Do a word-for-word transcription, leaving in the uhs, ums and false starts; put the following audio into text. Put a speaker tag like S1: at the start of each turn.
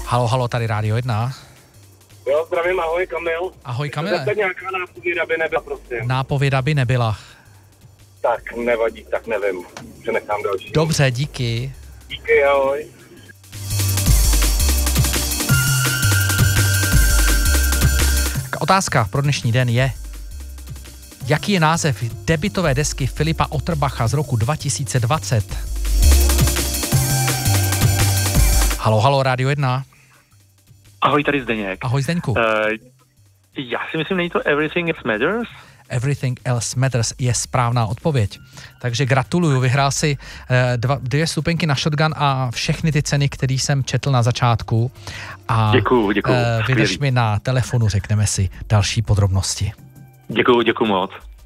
S1: Halo, halo, tady Rádio jedna.
S2: Jo, zdravím, ahoj, Kamil.
S1: Ahoj, Kamile.
S2: Zase nějaká nápověda by nebyla, prosím.
S1: Nápověda by nebyla.
S2: Tak, nevadí, tak nevím. Přenechám další.
S1: Dobře, díky.
S2: Díky, ahoj.
S1: Otázka pro dnešní den je, jaký je název debutové desky Filipa Otterbacha z roku dva tisíce dvacet? Halo, halo, Rádio jedna.
S3: Ahoj, tady Zdeněk.
S1: Ahoj, Zdeňku. Uh,
S3: já si myslím, není to Everything Else Matters?
S1: Everything Else Matters je správná odpověď. Takže gratuluju, vyhrál si uh, dva, dvě stupenky na Shotgun a všechny ty ceny, které jsem četl na začátku. A
S3: děkuju, děkuju.
S1: Uh, vydrž mi na telefonu, řekneme si další podrobnosti.
S3: Děkuju, děkuju moc.